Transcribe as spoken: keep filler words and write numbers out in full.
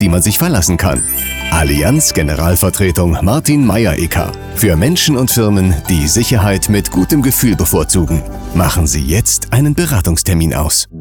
die man sich verlassen kann. Allianz Generalvertretung Martin Meier-Ecker. Für Menschen und Firmen, die Sicherheit mit gutem Gefühl bevorzugen. Machen Sie jetzt einen Beratungstermin aus.